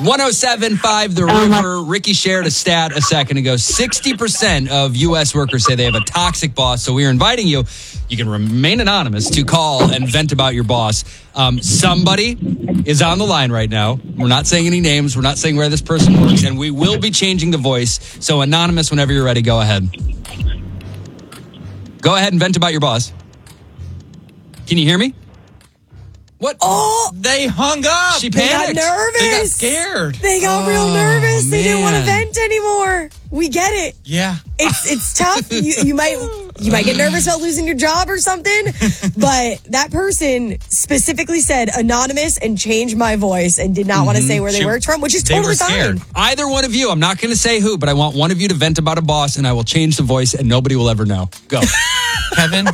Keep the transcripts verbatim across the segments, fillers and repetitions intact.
one oh seven point five The River. Ricky shared a stat a second ago. sixty percent of U S workers say they have a toxic boss. So we are inviting you. You can remain anonymous to call and vent about your boss. Um, somebody is on the line right now. We're not saying any names. We're not saying where this person works. And we will be changing the voice. So anonymous, whenever you're ready, go ahead. Go ahead and vent about your boss. Can you hear me? What? Oh, they hung up. She they panicked. got nervous. They got scared. They got oh, real nervous. They didn't want to man. vent anymore. We get it. Yeah. It's it's tough. You, you might you might get nervous about losing your job or something. But that person specifically said anonymous and changed my voice and did not mm-hmm. want to say where they she, worked from, which is they totally were scared. fine. Either one of you, I'm not going to say who, but I want one of you to vent about a boss, and I will change the voice, and nobody will ever know. Go. Kevin?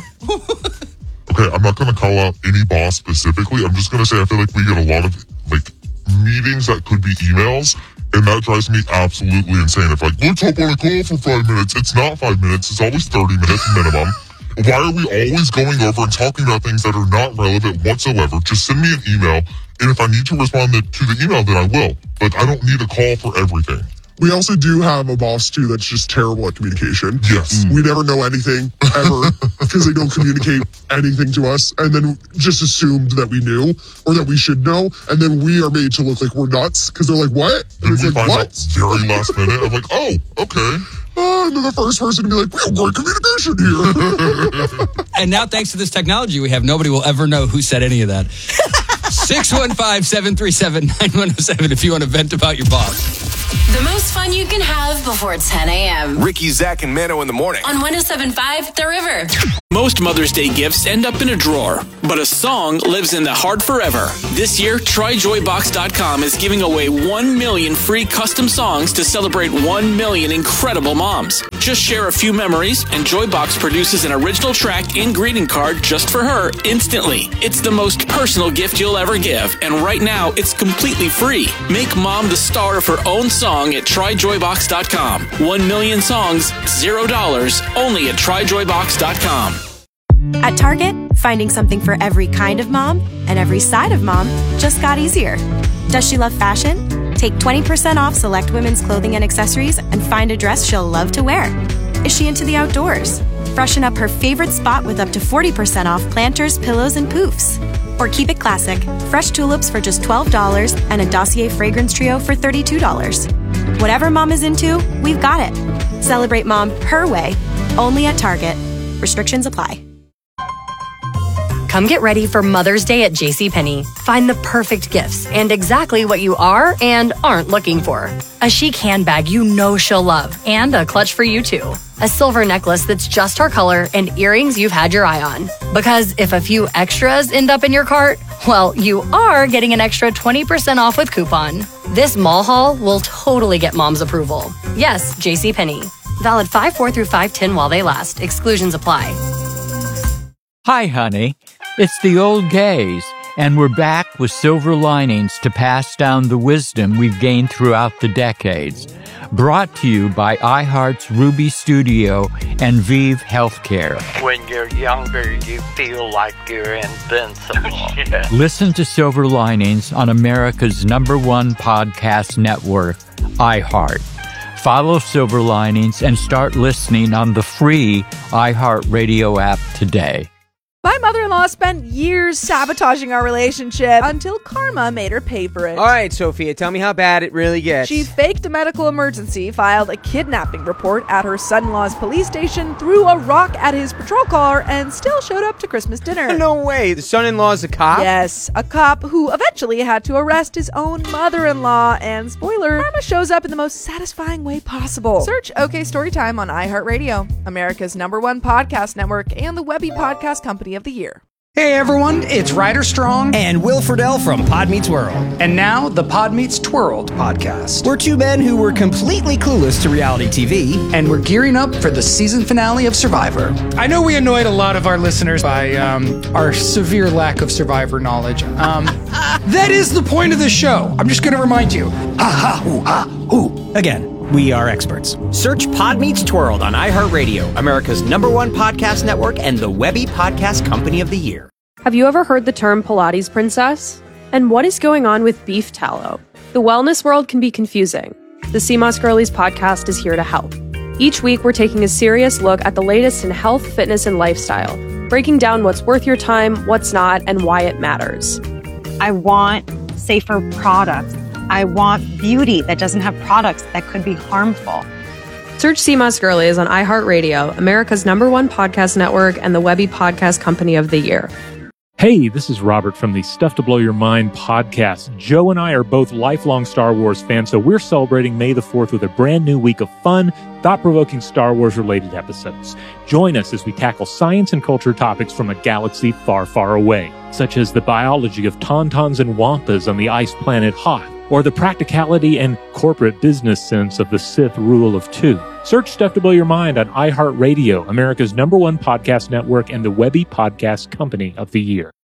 Okay, I'm not going to call out any boss specifically. I'm just going to say I feel like we get a lot of like meetings that could be emails, and that drives me absolutely insane. If like, let's hop on a call for five minutes. It's not five minutes. It's always thirty minutes minimum. Why are we always going over and talking about things that are not relevant whatsoever? Just send me an email, and if I need to respond to the email, then I will. But I don't need a call for everything. We also do have a boss, too, that's just terrible at communication. Yes. We never know anything, ever, because they don't communicate anything to us, and then just assumed that we knew, or that we should know, and then we are made to look like we're nuts, because they're like, what? And And it's we like, find what? out very last minute. I'm like, oh, okay. Uh, and then the first person to be like, we have great communication here. And now, thanks to this technology we have, nobody will ever know who said any of that. six one five, seven three seven, nine one oh seven if you want to vent about your boss. The most fun you can have before ten a.m. Ricky, Zach, and Mano in the morning. On one oh seven point five The River. Most Mother's Day gifts end up in a drawer, but a song lives in the heart forever. This year, try joy box dot com is giving away one million free custom songs to celebrate one million incredible moms. Just share a few memories, and Joybox produces an original track and greeting card just for her instantly. It's the most personal gift you'll ever give, and right now, it's completely free. Make mom the star of her own song at try joy box dot com. One million songs, zero dollars, only at try joy box dot com. At Target, finding something for every kind of mom and every side of mom just got easier. Does she love fashion? Take twenty percent off select women's clothing and accessories and find a dress she'll love to wear. Is she into the outdoors? Freshen up her favorite spot with up to forty percent off planters, pillows, and poofs. Or keep it classic, fresh tulips for just twelve dollars and a Dossier fragrance trio for thirty-two dollars. Whatever mom is into, we've got it. Celebrate mom her way, only at Target. Restrictions apply. Come get ready for Mother's Day at JCPenney. Find the perfect gifts and exactly what you are and aren't looking for. A chic handbag you know she'll love and a clutch for you too. A silver necklace that's just her color and earrings you've had your eye on. Because if a few extras end up in your cart, well, you are getting an extra twenty percent off with coupon. This mall haul will totally get mom's approval. Yes, JCPenney. Valid five four through five ten while they last. Exclusions apply. Hi, honey. It's the old gays, and we're back with silver linings to pass down the wisdom we've gained throughout the decades. Brought to you by iHeart's Ruby Studio and Vive Healthcare. When you're younger, you feel like you're invincible. Yeah. Listen to Silver Linings on America's number one podcast network, iHeart. Follow Silver Linings and start listening on the free iHeartRadio app today. My mother-in-law spent years sabotaging our relationship until karma made her pay for it. All right, Sophia, tell me how bad it really gets. She faked a medical emergency, filed a kidnapping report at her son-in-law's police station, threw a rock at his patrol car, and still showed up to Christmas dinner. No way. The son-in-law's a cop? Yes, a cop who eventually had to arrest his own mother-in-law. And spoiler, karma shows up in the most satisfying way possible. Search OK Storytime on iHeartRadio, America's number one podcast network, and the Webby Podcast Company of the Year. Hey everyone, it's Ryder Strong and Will Friedle from Pod Meets World. And now the Pod Meets Twirled podcast. We're two men who were completely clueless to reality T V. And we're gearing up for the season finale of Survivor. I know we annoyed a lot of our listeners by um, our severe lack of Survivor knowledge. Um, that is the point of the show. I'm just going to remind you. Ha ha hoo ha hoo. Again. We are experts. Search Pod Meets Twirled on iHeartRadio, America's number one podcast network and the Webby Podcast Company of the Year. Have you ever heard the term Pilates princess? And what is going on with beef tallow? The wellness world can be confusing. The C M O S Girlies podcast is here to help. Each week, we're taking a serious look at the latest in health, fitness, and lifestyle, breaking down what's worth your time, what's not, and why it matters. I want safer products. I want beauty that doesn't have products that could be harmful. Search C M O S Girlies on iHeartRadio, America's number one podcast network and the Webby Podcast Company of the Year. Hey, this is Robert from the Stuff to Blow Your Mind podcast. Joe and I are both lifelong Star Wars fans, so we're celebrating May the fourth with a brand new week of fun, thought-provoking Star Wars-related episodes. Join us as we tackle science and culture topics from a galaxy far, far away, such as the biology of tauntauns and wampas on the ice planet Hoth, or the practicality and corporate business sense of the Sith rule of two. Search Stuff to Blow Your Mind on iHeartRadio, America's number one podcast network and the Webby Podcast Company of the Year.